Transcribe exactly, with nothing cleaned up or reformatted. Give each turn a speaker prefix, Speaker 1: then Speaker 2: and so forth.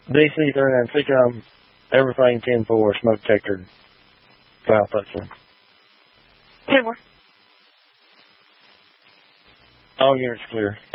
Speaker 1: D C three nine six, um, everything ten four, smoke detector, file touchdown.
Speaker 2: ten more.
Speaker 1: All units clear.